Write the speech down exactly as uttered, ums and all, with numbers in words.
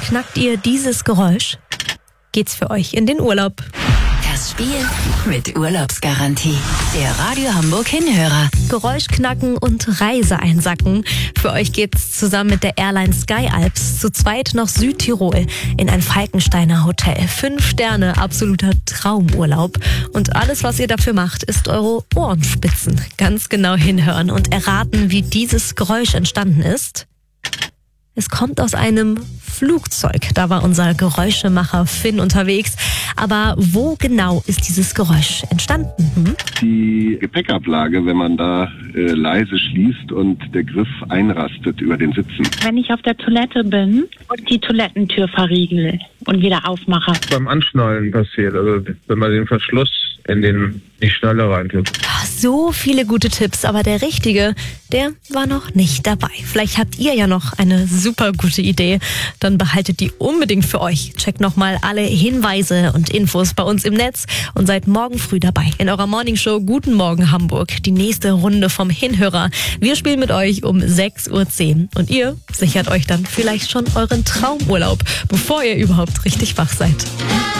Knackt ihr dieses Geräusch? Geht's für euch in den Urlaub? Das Spiel mit Urlaubsgarantie. Der Radio Hamburg Hinhörer. Geräusch knacken und Reise einsacken. Für euch geht's zusammen mit der Airline Sky Alps zu zweit nach Südtirol in ein Falkensteiner Hotel. Fünf Sterne, absoluter Traumurlaub. Und alles, was ihr dafür macht, ist eure Ohren spitzen. Ganz genau hinhören und erraten, wie dieses Geräusch entstanden ist. Es kommt aus einem Flugzeug. Da war unser Geräuschemacher Finn unterwegs. Aber wo genau ist dieses Geräusch entstanden? Hm? Die Gepäckablage, wenn man da äh, leise schließt und der Griff einrastet über den Sitzen. Wenn ich auf der Toilette bin und die Toilettentür verriegel und wieder aufmache. Beim Anschnallen passiert, also wenn man den Verschluss in den, die Schnalle reintut. So viele gute Tipps, aber der Richtige, der war noch nicht dabei. Vielleicht habt ihr ja noch eine super gute Idee. Dann behaltet die unbedingt für euch. Checkt nochmal alle Hinweise und Infos bei uns im Netz und seid morgen früh dabei in eurer Morningshow Guten Morgen Hamburg. Die nächste Runde vom Hinhörer. Wir spielen mit euch um sechs Uhr zehn und ihr sichert euch dann vielleicht schon euren Traumurlaub, bevor ihr überhaupt richtig wach seid.